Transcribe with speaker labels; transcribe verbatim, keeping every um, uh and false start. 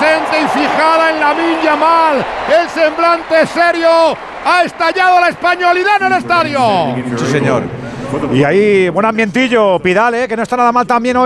Speaker 1: presente y fijada en Lamine Yamal. El semblante serio. Ha estallado la españolidad en el estadio.
Speaker 2: Sí, señor. Y ahí, buen ambientillo, Pidal, ¿eh? Que no está nada mal también hoy.